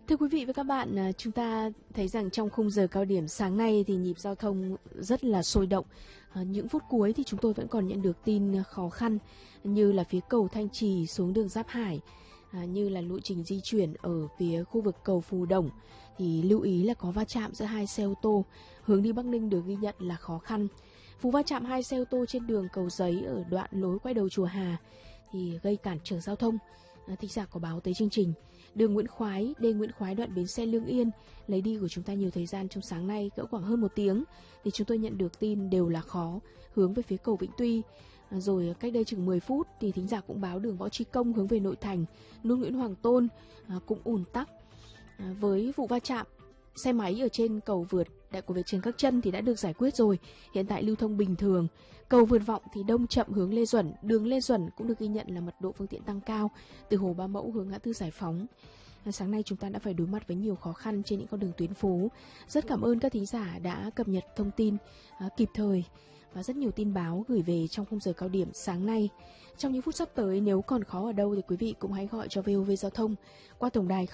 Thưa quý vị và các bạn, chúng ta thấy rằng trong khung giờ cao điểm sáng nay thì nhịp giao thông rất là sôi động. Những phút cuối thì chúng tôi vẫn còn nhận được tin khó khăn như là phía cầu Thanh Trì xuống đường Giáp Hải, như là lộ trình di chuyển ở phía khu vực cầu Phù Đồng thì lưu ý là có va chạm giữa hai xe ô tô, hướng đi Bắc Ninh được ghi nhận là khó khăn. Vụ va chạm hai xe ô tô trên đường Cầu Giấy ở đoạn lối quay đầu chùa Hà thì gây cản trở giao thông. Thính giả có báo tới chương trình. Đường Nguyễn Khoái, đê Nguyễn Khoái đoạn bến xe Lương Yên lấy đi của chúng ta nhiều thời gian trong sáng nay, cỡ khoảng hơn 1 tiếng thì chúng tôi nhận được tin đều là khó hướng về phía cầu Vĩnh Tuy. Rồi cách đây chừng 10 phút thì thính giả cũng báo đường Võ Trí Công hướng về nội thành, nút Nguyễn Hoàng Tôn cũng ùn tắc. Với vụ va chạm xe máy ở trên cầu vượt Đại cổ Việt Trần Các Trân thì đã được giải quyết rồi, hiện tại lưu thông bình thường. Cầu Vượt Vọng thì đông chậm hướng Lê Duẩn, đường Lê Duẩn cũng được ghi nhận là mật độ phương tiện tăng cao từ Hồ Ba Mẫu hướng ngã tư Giải Phóng. Sáng nay chúng ta đã phải đối mặt với nhiều khó khăn trên những con đường tuyến phố. Rất cảm ơn các thính giả đã cập nhật thông tin kịp thời và rất nhiều tin báo gửi về trong khung giờ cao điểm sáng nay. Trong những phút sắp tới, nếu còn khó ở đâu thì quý vị cũng hãy gọi cho VOV Giao thông qua tổng đài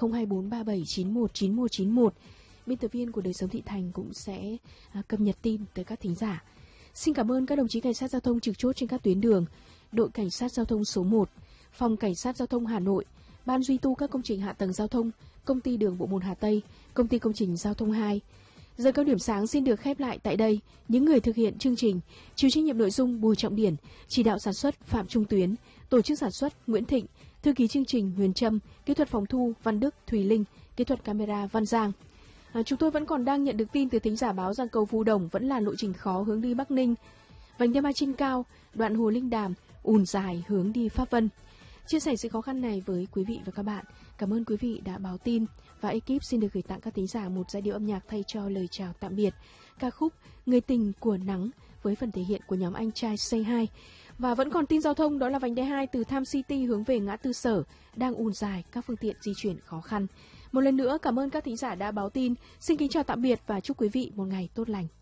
02437919191. Biên tập viên của Đời Sống Thị Thành cũng sẽ cập nhật tin tới các thính giả. Xin cảm ơn các đồng chí cảnh sát giao thông trực chốt trên các tuyến đường, đội cảnh sát giao thông số 1, phòng cảnh sát giao thông Hà Nội, ban duy tu các công trình hạ tầng giao thông, công ty đường Bộ Môn Hà Tây, công ty công trình giao thông 2. Giờ cao điểm sáng xin được khép lại tại đây. Những người thực hiện chương trình: chịu trách nhiệm nội dung Bùi Trọng Điển, chỉ đạo sản xuất Phạm Trung Tuyến, tổ chức sản xuất Nguyễn Thịnh, thư ký chương trình Huyền Trâm, kỹ thuật phòng thu Văn Đức, Thùy Linh, kỹ thuật camera Văn Giang. Chúng tôi vẫn còn đang nhận được tin từ thính giả báo rằng cầu Phù Đồng vẫn là lộ trình khó hướng đi Bắc Ninh. Vành đai 3 trên cao, đoạn Hồ Linh Đàm ùn dài hướng đi Pháp Vân. Chia sẻ sự khó khăn này với quý vị và các bạn. Cảm ơn quý vị đã báo tin và ekip xin được gửi tặng các thính giả một giai điệu âm nhạc thay cho lời chào tạm biệt. Ca khúc Người Tình của Nắng với phần thể hiện của nhóm anh trai Say Hi. Và vẫn còn tin giao thông, đó là vành đai 2 từ Tham City hướng về ngã tư Sở đang ùn dài, các phương tiện di chuyển khó khăn. Một lần nữa cảm ơn các thính giả đã báo tin. Xin kính chào tạm biệt và chúc quý vị một ngày tốt lành.